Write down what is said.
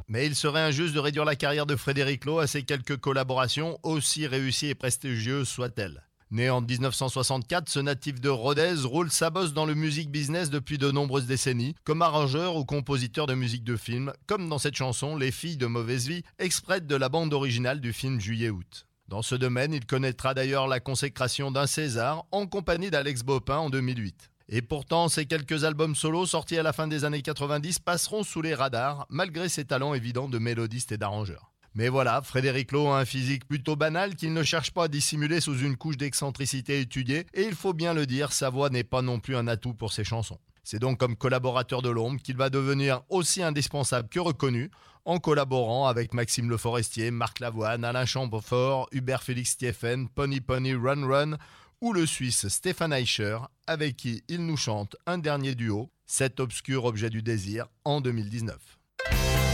Mais il serait injuste de réduire la carrière de Frédéric Lowe à ces quelques collaborations, aussi réussies et prestigieuses soient-elles. Né en 1964, ce natif de Rodez roule sa bosse dans le music business depuis de nombreuses décennies, comme arrangeur ou compositeur de musique de film, comme dans cette chanson Les filles de mauvaise vie, extraite de la bande originale du film Juillet-août. Dans ce domaine, il connaîtra d'ailleurs la consécration d'un César en compagnie d'Alex Bopin en 2008. Et pourtant, ces quelques albums solos sortis à la fin des années 90 passeront sous les radars, malgré ses talents évidents de mélodiste et d'arrangeur. Mais voilà, Frédéric Lowe a un physique plutôt banal qu'il ne cherche pas à dissimuler sous une couche d'excentricité étudiée, et il faut bien le dire, sa voix n'est pas non plus un atout pour ses chansons. C'est donc comme collaborateur de l'ombre qu'il va devenir aussi indispensable que reconnu, en collaborant avec Maxime Le Forestier, Marc Lavoine, Alain Chamfort, Hubert Félix Stieffen, Pony Pony Run Run, ou le Suisse Stéphane Eicher, avec qui il nous chante un dernier duo, Cet obscur objet du désir, en 2019.